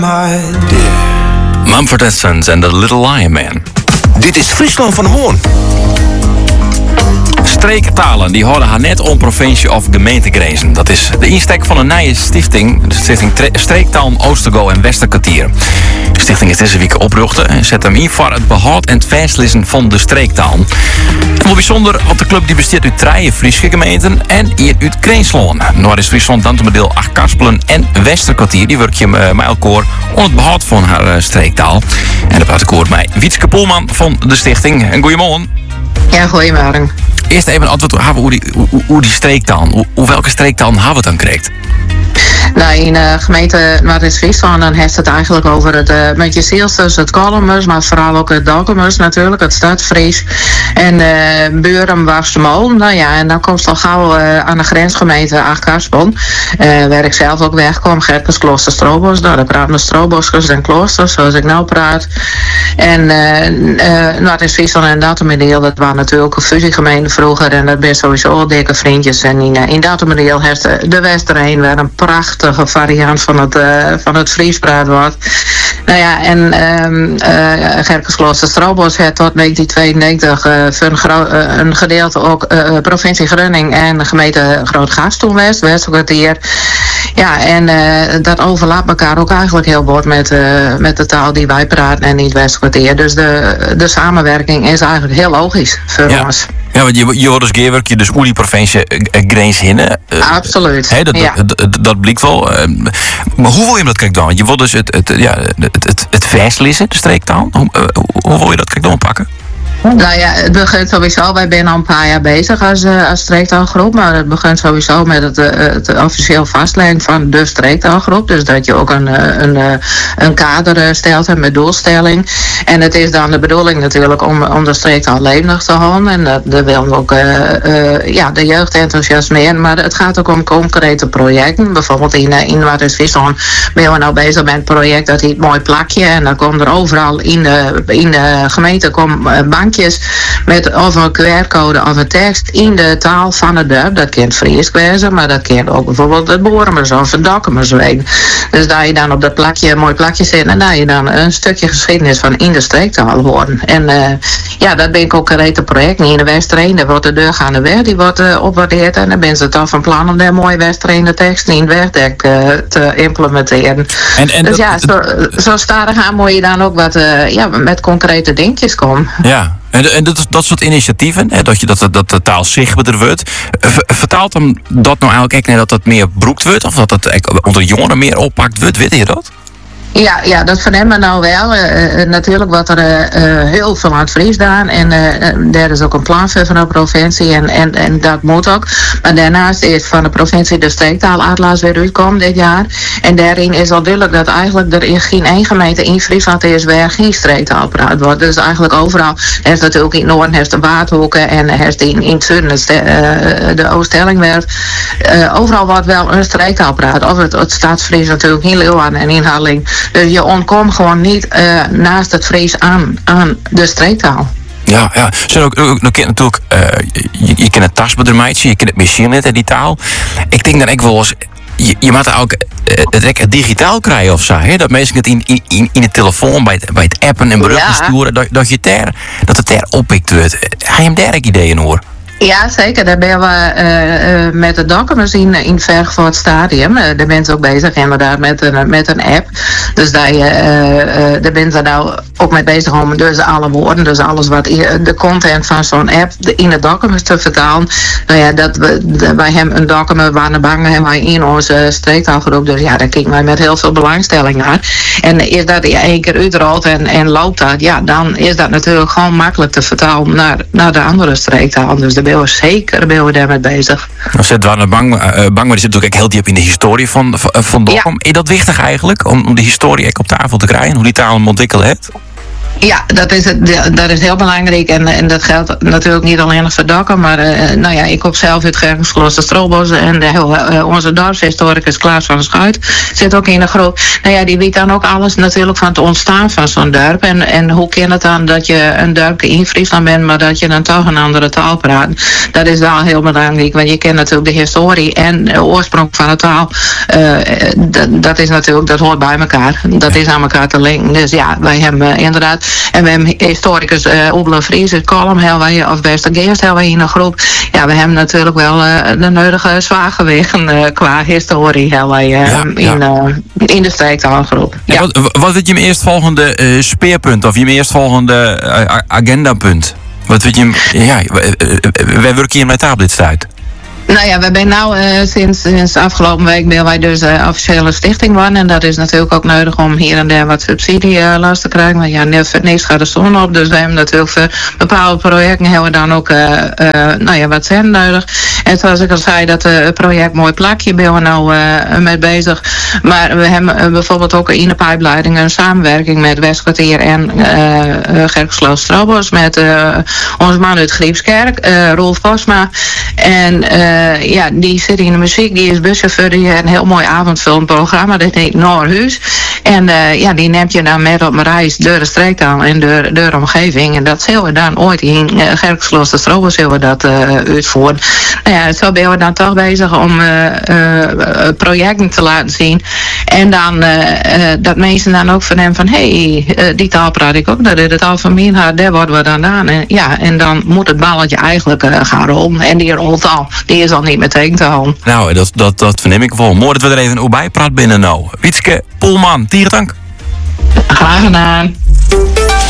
Mumford & Sons en The Little Lion Man. Dit is Friesland van de Moon. Streektalen die houden haar net om provincie of gemeentegrenzen. Dat is de insteek van een nieuwe stichting, de stichting Streektalen Oostergo en Westerkwartier. De stichting is deze week opruchten en zet hem in voor het behoud en het vastlezen van de streektaal. En wel bijzonder op de club die bestaat uit 3 Friese gemeenten en hier uit Kreensloon. Noord-Friesland, Dantemedeel, Achterkarspelen en Westerkwartier. Die werk je met elkaar om het behoud van haar streektaal. En dat praat ik hoor met Wietske Poelman van de stichting. En goeiemorgen. Ja, goeiemorgen. Eerst even een antwoord hebben hoe die streektaal, hoe welke streektaal hebben we het dan gekregen? Nou, in de gemeente Noord-Friesland dan heeft het eigenlijk over het met je zielsters, het Kolmers, maar vooral ook het Dokkumers natuurlijk, het Stadfries en Buren, Wafstemool. Nou ja, en dan komt het al gauw aan de grensgemeente Achterkarspelen, waar ik zelf ook wegkom, Gerkes, Klooster, Strobos. Nou, daar praten we Stroboskers en kloosters, zoals ik nou praat. En Noord-Friesland en Dantemedeel, dat waren natuurlijk een fusiegemeente vroeger en dat ben sowieso al dikke vriendjes. En in Dantemedeel heeft de Westerheen waar een prachtige variant van het Fries praat wordt. Nou ja, en Gerkes, Klooster, Strobos heeft tot 1992 een gedeelte ook provincie Groningen en de gemeente Groot-Gast toen Westerkwartier. Ja, en dat overlapt elkaar ook eigenlijk heel goed met de taal die wij praten en in het Westerkwartier. Dus de samenwerking is eigenlijk heel logisch voor ons. Ja, want je wordt dus gewerkt, je dus hoe die provincie grens hinnen. Absoluut. Dat blijkt wel. Maar hoe wil je dat kijk dan? Je wil dus het vastlezen, de streektaal. Hoe wil je dat kijk dan pakken? Nou ja, het begint sowieso, wij zijn al een paar jaar bezig als streektaalgroep, maar het begint sowieso met het officieel vastleggen van de streektaalgroep. Dus dat je ook een kader stelt en met doelstelling. En het is dan de bedoeling natuurlijk om de streektaal levendig te houden. En dat willen we ook de jeugd enthousiasmeren. Maar het gaat ook om concrete projecten. Bijvoorbeeld in Noord-Friesland ben we nou bezig met een project dat heet Mooi Plakje. En dan komt er overal in de gemeente bankjes met of een QR-code of een tekst in de taal van het dorp. Dat kent Fries wezen, maar dat kent ook bijvoorbeeld het Bormers of het Dokkumers weten. Dus daar je dan op dat plakje, een mooi plakje zit en daar je dan een stukje geschiedenis van in de streektaal horen. En dat ben ik ook een project. In de Westerheen, daar wordt de deur aan de weg, die wordt opwaardeerd en dan ben ze toch van plan om daar mooie Westerheen tekst in het wegdek te implementeren. Dus zo stadig aan moet je dan ook wat met concrete dingetjes komen. Ja. En dat soort initiatieven, dat de taal zichtbaarder wordt, vertaalt hem dat nou eigenlijk echt dat het meer broekt wordt? Of dat het onder jongeren meer oppakt wordt? Weet je dat? Ja, dat vernemen we nou wel. Natuurlijk wordt er heel veel aan het Fries gedaan. En daar is ook een plan voor van de provincie. En dat moet ook. Maar daarnaast is van de provincie de streektaalatlas weer uitkomen dit jaar. En daarin is al duidelijk dat eigenlijk er in geen één gemeente in Friesland is waar geen streektaal praat wordt. Dus eigenlijk overal heeft natuurlijk in Noorden heeft de Waardhoeken en heeft in het zuiden de Oost-Stellingwerf. Overal wordt wel een streektaal praat. Of het Stadsfries natuurlijk in Leeuwarden en in Harling. Dus je ontkomt gewoon niet naast het Fries aan de streektaal. Ja. Zo ook natuurlijk, je kent het tastbedrijfje, je kent het machine in die taal. Ik denk dat ik wel eens, je moet ook het digitaal krijgen of zo. Hè? Dat mensen het in de telefoon, bij het appen en berichten sturen, dat het daar oppikt wordt. Ga je hem daar ideeën hoor? Ja, zeker. Daar ben we met de Dokkumers in Verg voor het Stadium. Daar ben ze ook bezig inderdaad met een app. Dus daar ben ze nou ook mee bezig om dus alle woorden, dus alles wat de content van zo'n app in de Dokkumers te vertalen. Nou ja, dat wij hebben een Dokkumer waar de bang hebben wij in onze streektaalgroep. Dus ja, daar kijken wij met heel veel belangstelling naar. En is dat één keer uitrolt en loopt dat, ja, dan is dat natuurlijk gewoon makkelijk te vertalen naar de andere streektaal. Dus daar ben we daarmee bezig. Nou, zit Warner Bang, maar die zit natuurlijk heel diep in de historie van Dokkum. Ja. Is dat wichtig eigenlijk, om de historie op tafel te krijgen? Hoe die taal hem ontwikkeld heeft? Ja, dat is heel belangrijk en dat geldt natuurlijk niet alleen voor Dokkum, maar ik kom zelf uit Gerkensklooster Strobos en onze dorpshistoricus Klaas van Schuit zit ook in de groep. Nou ja, die weet dan ook alles natuurlijk van het ontstaan van zo'n dorp en hoe kan het dan dat je een dorpje in Friesland bent, maar dat je dan toch een andere taal praat. Dat is wel heel belangrijk, want je kent natuurlijk de historie en de oorsprong van de taal. Dat is natuurlijk, dat hoort bij elkaar. Dat is aan elkaar te linken. Dus ja, wij hebben inderdaad. En we hebben historicus Oebele Vries uit Kolm, of Westergeest in een groep. Ja, we hebben natuurlijk wel de nodige zwaargewichten qua historie in de streektaalgroep. Ja. Wat is je eerstvolgende speerpunt of je eerstvolgende agendapunt? Wat weet je? Wij werken hier met op dit stuit. Nou ja, we zijn nu sinds afgelopen week ben wij dus officiële stichting worden. En dat is natuurlijk ook nodig om hier en daar wat subsidie last te krijgen. Want ja, niks gaat de zon op. Dus we hebben natuurlijk voor bepaalde projecten hebben we dan ook wat cent nodig. En zoals ik al zei, dat project Mooi Plakje ben we nou mee bezig. Maar we hebben bijvoorbeeld ook in de pijpleiding een samenwerking met Westkwartier en Gerkensklooster Strobos. Met onze man uit Griepskerk, Rolf Vosma. En die zit in de muziek, die is buschauffeur, die heeft een heel mooi avondfilmprogramma, dat heet Noorhuis. En die neemt je dan met op een reis door de streektaal en door de omgeving. En dat zullen we dan ooit in Gerkensklooster Strobos zullen we dat uitvoeren. Nou ja, zo ben we dan toch bezig om projecten te laten zien. En dan dat mensen dan ook van hem van, die taal praat ik ook, dat is de taal van mijn haar, daar worden we dan aan. En dan moet het balletje eigenlijk gaan rollen. En die rolt al. Die is al niet meteen te houden. Nou, dat verneem ik wel. Mooi dat we er even bij praat binnen nou. Wietske Poelman, Tierendank. Graag gedaan.